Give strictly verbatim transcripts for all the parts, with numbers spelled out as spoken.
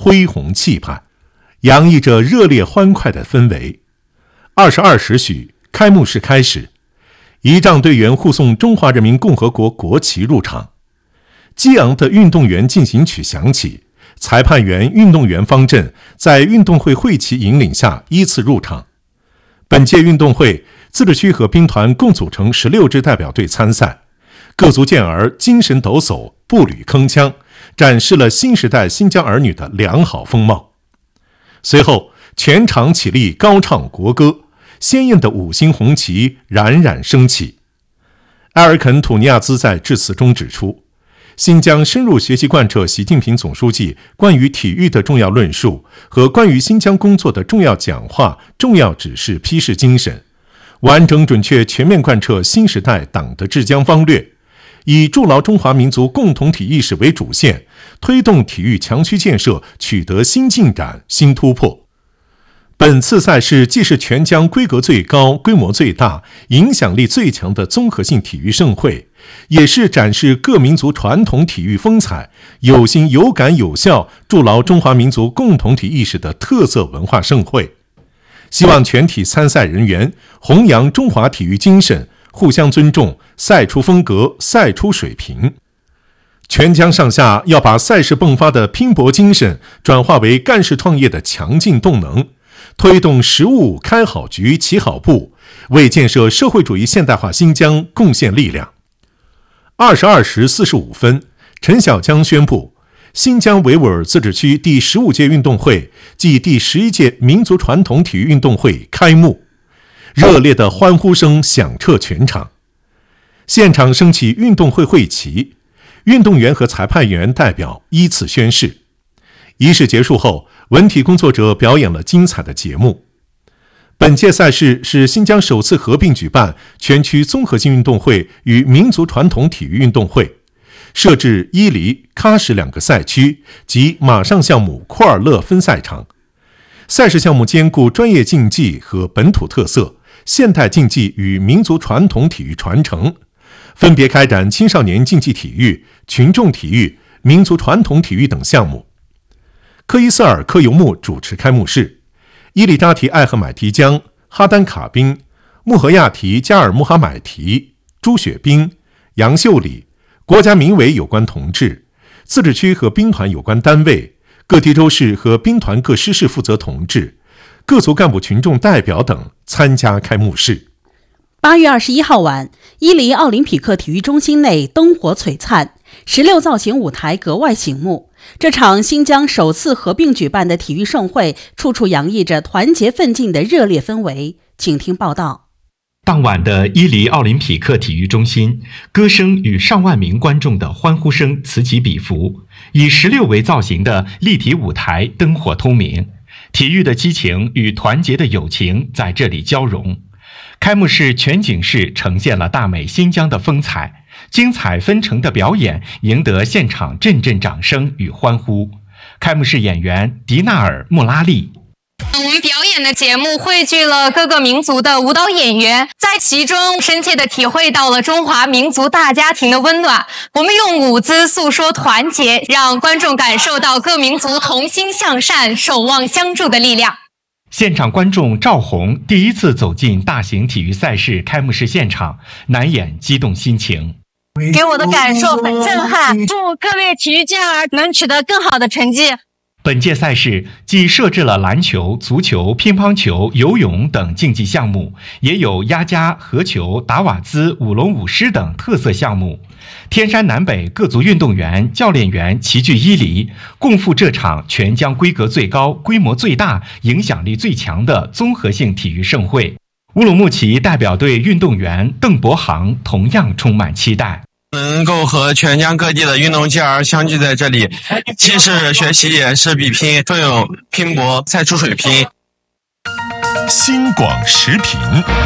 恢宏气派，洋溢着热烈欢快的氛围。二十二时许，开幕式开始，仪仗队员护送中华人民共和国国旗入场，激昂的运动员进行曲响起，裁判员、运动员方阵在运动会会旗引领下依次入场。本届运动会，自治区和兵团共组成十六支代表队参赛，各族健儿精神抖擞，步履铿锵，展示了新时代新疆儿女的良好风貌。随后，全场起立高唱国歌，鲜艳的五星红旗冉冉升起。埃尔肯·土尼亚兹在致辞中指出，新疆深入学习贯彻习近平总书记关于体育的重要论述和关于新疆工作的重要讲话、重要指示批示精神，完整准确全面贯彻新时代党的治疆方略，以筑牢中华民族共同体意识为主线，推动体育强区建设取得新进展、新突破。本次赛事既是全疆规格最高、规模最大、影响力最强的综合性体育盛会，也是展示各民族传统体育风采、有心有感有效筑牢中华民族共同体意识的特色文化盛会。希望全体参赛人员弘扬中华体育精神，互相尊重，赛出风格，赛出水平。全疆上下要把赛事迸发的拼搏精神转化为干事创业的强劲动能，推动实务开好局、起好步，为建设社会主义现代化新疆贡献力量。二十二时四十五分，陈小江宣布，新疆维吾尔自治区第十五届运动会暨第十一届民族传统体育运动会开幕。热烈的欢呼声响彻全场，现场升起运动会会旗，运动员和裁判员代表依次宣誓。仪式结束后，文体工作者表演了精彩的节目。本届赛事是新疆首次合并举办全区综合性运动会与民族传统体育运动会，设置伊犁、喀什两个赛区及马上项目库尔勒分赛场。赛事项目兼顾专业竞技和本土特色、现代竞技与民族传统体育传承，分别开展青少年竞技体育、群众体育、民族传统体育等项目。科伊瑟尔科尤木主持开幕式，伊犁扎提艾赫买提江、哈丹卡宾、穆合亚提加尔穆哈买提、朱雪冰、杨秀礼、国家民委有关同志、自治区和兵团有关单位、各地州市和兵团各师事负责同志、各族干部群众代表等参加开幕式。 八月二十一号晚，伊犁奥林匹克体育中心内灯火璀璨，十六造型舞台格外醒目。这场新疆首次合并举办的体育盛会，处处洋溢着团结奋进的热烈氛围。请听报道。 当晚的伊犁奥林匹克体育中心，歌声与上万名观众的欢呼声此起彼伏，以十六为造型的立体舞台灯火通明，体育的激情与团结的友情在这里交融。开幕式全景式呈现了大美新疆的风采，精彩纷呈的表演赢得现场阵阵掌声与欢呼。开幕式演员迪纳尔·穆拉利， 我们表演的节目汇聚了各个民族的舞蹈演员，在其中深切地体会到了中华民族大家庭的温暖。我们用舞姿诉说团结，让观众感受到各民族同心向善、守望相助的力量。 现场观众赵红第一次走进大型体育赛事开幕式现场，难掩激动心情。 给我的感受很震撼，祝各位体育健儿能取得更好的成绩。 本届赛事既设置了篮球、足球、乒乓球、游泳等竞技项目，也有鸭家、合球、达瓦兹、舞龙舞狮等特色项目。天山南北各族运动员、教练员齐聚伊犁，共赴这场全疆规格最高、规模最大、影响力最强的综合性体育盛会。乌鲁木齐代表队运动员邓博航同样充满期待。 能够和全疆各地的运动健儿相聚在这里，既是学习也是比拼，奋勇拼搏，赛出水平。 新广时评，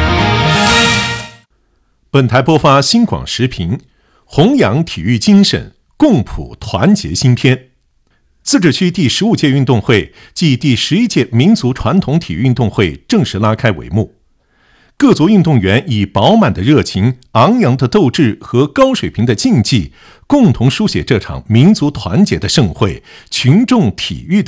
本台播发新广时评，弘扬体育精神，共谱团结新篇。自治区第十五届运动会暨第十一届民族传统体育运动会正式拉开帷幕。各族运动员以饱满的热情、昂扬的斗志和高水平的竞技，共同书写这场民族团结的盛会、群众体育的